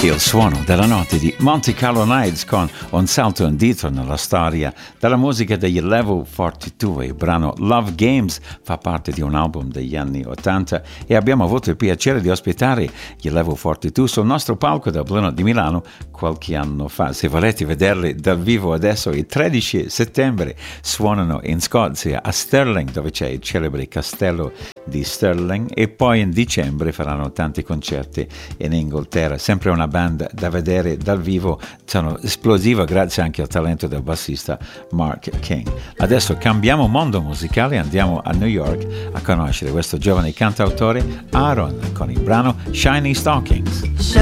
Il suono della notte di Monte Carlo Nights con un salto indietro nella storia della musica degli Level 42. Il brano Love Games fa parte di un album degli anni 80 e abbiamo avuto il piacere di ospitare gli Level 42 sul nostro palco del Dublino di Milano qualche anno fa. Se volete vederli dal vivo adesso, il 13 settembre suonano in Scozia a Stirling, dove c'è il celebre castello di Stirling, e poi in dicembre faranno tanti concerti in Inghilterra. Sempre una band da vedere dal vivo, sono esplosiva grazie anche al talento del bassista Mark King. Adesso cambiamo mondo musicale e andiamo a New York a conoscere questo giovane cantautore Aaron con il brano Shiny Stockings.